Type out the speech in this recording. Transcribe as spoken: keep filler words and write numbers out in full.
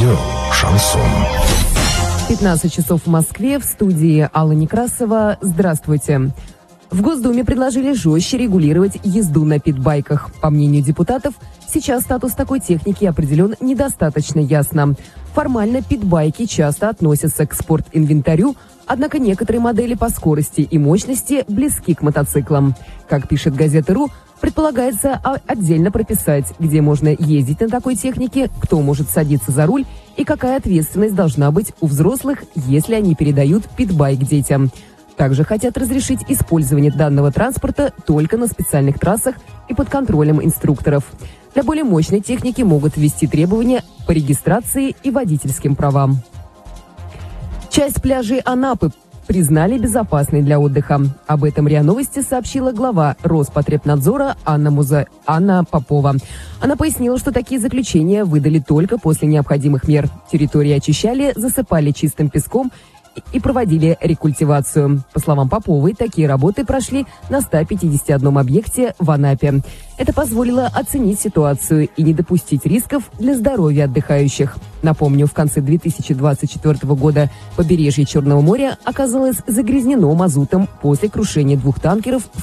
Радио «Шансон». пятнадцать часов в Москве, в студии Алла Некрасова. Здравствуйте. В Госдуме предложили жестче регулировать езду на питбайках. По мнению депутатов, сейчас статус такой техники определен недостаточно ясно. Формально питбайки часто относятся к спортинвентарю, однако некоторые модели по скорости и мощности близки к мотоциклам. Как пишет газета «Ру», предполагается отдельно прописать, где можно ездить на такой технике, кто может садиться за руль и какая ответственность должна быть у взрослых, если они передают питбайк детям. Также хотят разрешить использование данного транспорта только на специальных трассах и под контролем инструкторов. Для более мощной техники могут ввести требования по регистрации и водительским правам. Часть пляжей Анапы признали безопасной для отдыха. Об этом РИА Новости сообщила глава Роспотребнадзора Анна, Муза... Анна Попова. Она пояснила, что такие заключения выдали только после необходимых мер. Территории очищали, засыпали чистым песком и проводили рекультивацию. По словам Поповой, такие работы прошли на ста пятидесяти одном объекте в Анапе. Это позволило оценить ситуацию и не допустить рисков для здоровья отдыхающих. Напомню, в конце две тысячи двадцать четвёртого года побережье Черного моря оказалось загрязнено мазутом после крушения двух танкеров в